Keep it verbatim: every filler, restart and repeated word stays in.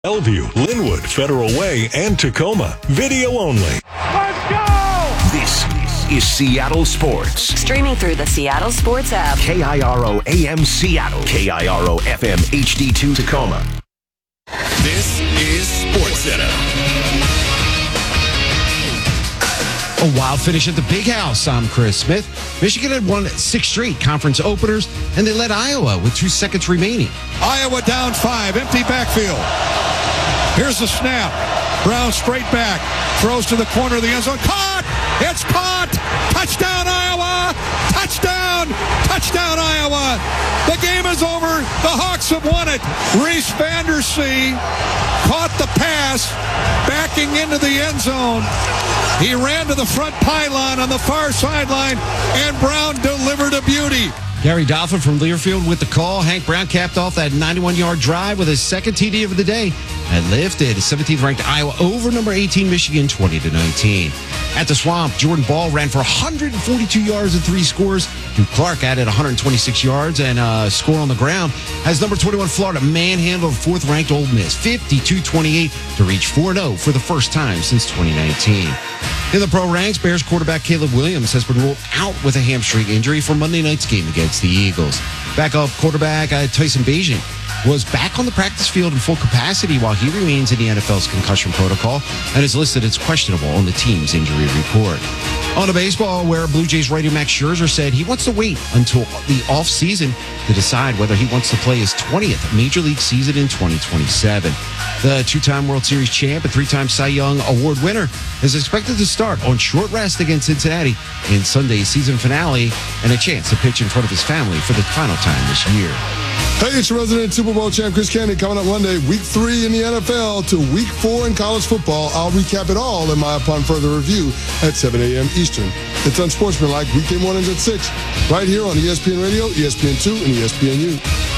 Bellevue, Linwood, Federal Way, and Tacoma. Video only. Let's go! This is Seattle Sports. Streaming through the Seattle Sports app. K I R O A M Seattle. K I R O F M H D two Tacoma. This is SportsCenter. A wild finish at the Big House. I'm Chris Smith. Michigan had won six straight conference openers, and they led Iowa with two seconds remaining. Iowa down five, empty backfield. Here's the snap. Brown straight back. Throws to the corner of the end zone. Caught! It's caught! Touchdown, Iowa! Touchdown! Touchdown, Iowa! The game is over. The Hawks have won it. Reese Vandersee caught the pass, backing into the end zone. He ran to the front pylon on the far sideline, and Brown delivered a beauty. Gary Dolphin from Learfield with the call. Hank Brown capped off that ninety-one-yard drive with his second T D of the day and lifted seventeenth-ranked Iowa over number eighteen Michigan twenty to nineteen. At the Swamp, Jordan Ball ran for one hundred forty-two yards and three scores. Drew Clark added one hundred twenty-six yards and a score on the ground as number twenty-one Florida manhandled fourth-ranked Ole Miss fifty-two twenty-eight to reach four and oh for the first time since twenty nineteen. In the pro ranks, Bears quarterback Caleb Williams has been ruled out with a hamstring injury for Monday night's game against the Eagles. Backup quarterback uh, Tyson Bagent was back on the practice field in full capacity while he remains in the N F L's concussion protocol and is listed as questionable on the team's injury report. On to baseball, where Blue Jays writer Max Scherzer said he wants to wait until the offseason to decide whether he wants to play his twentieth Major League season in twenty twenty-seven. The two-time World Series champ and three-time Cy Young Award winner is expected to start on short rest against Cincinnati in Sunday's season finale and a chance to pitch in front of his family for the final time this year. Hey, it's your resident Super Bowl champ, Chris Candy, coming up Monday, week three in the N F L to week four in college football. I'll recap it all in my Upon Further Review at seven a.m. Eastern. It's Unsportsmanlike, weekday mornings at six, right here on E S P N Radio, E S P N two, and E S P N U.